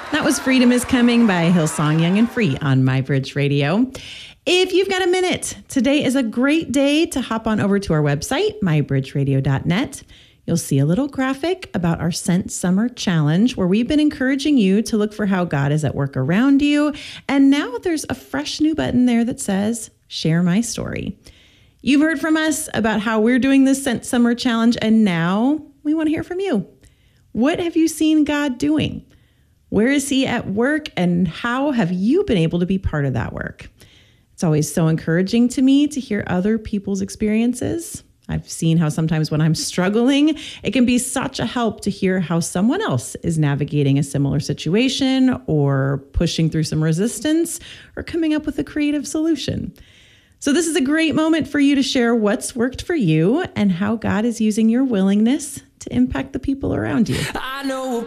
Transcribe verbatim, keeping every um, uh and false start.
That was Freedom is Coming by Hillsong Young and Free on MyBridge Radio. If you've got a minute, today is a great day to hop on over to our website, my bridge radio dot net. You'll see a little graphic about our Sent Summer Challenge, where we've been encouraging you to look for how God is at work around you. And now there's a fresh new button there that says, Share My Story. You've heard from us about how we're doing this Sent Summer Challenge, and now we want to hear from you. What have you seen God doing? Where is he at work, and how have you been able to be part of that work? It's always so encouraging to me to hear other people's experiences. I've seen how sometimes when I'm struggling, it can be such a help to hear how someone else is navigating a similar situation or pushing through some resistance or coming up with a creative solution. So this is a great moment for you to share what's worked for you and how God is using your willingness to impact the people around you. I know